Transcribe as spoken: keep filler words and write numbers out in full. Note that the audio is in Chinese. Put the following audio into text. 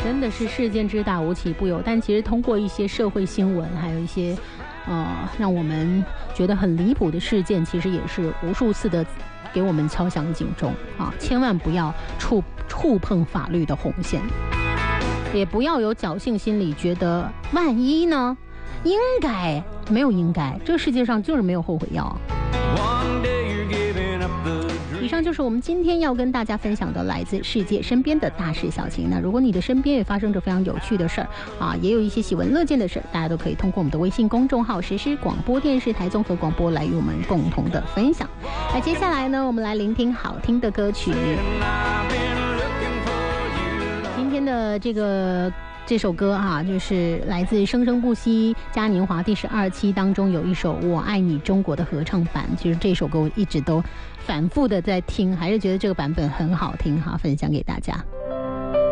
真的是世间之大无奇不有。但其实通过一些社会新闻，还有一些呃让我们觉得很离谱的事件，其实也是无数次的给我们敲响警钟啊！千万不要触触碰法律的红线，也不要有侥幸心理，觉得万一呢？应该没有应该，这个世界上就是没有后悔药。以上就是我们今天要跟大家分享的来自世界身边的大事小情。那如果你的身边也发生着非常有趣的事儿啊，也有一些喜闻乐见的事儿，大家都可以通过我们的微信公众号实施广播电视台综合广播来与我们共同的分享。那接下来呢，我们来聆听好听的歌曲。今天的这个这首歌啊，就是来自《生生不息嘉年华》第十二期当中有一首《我爱你中国》的合唱版。其实这首歌我一直都反复的在听，还是觉得这个版本很好听哈，分享给大家。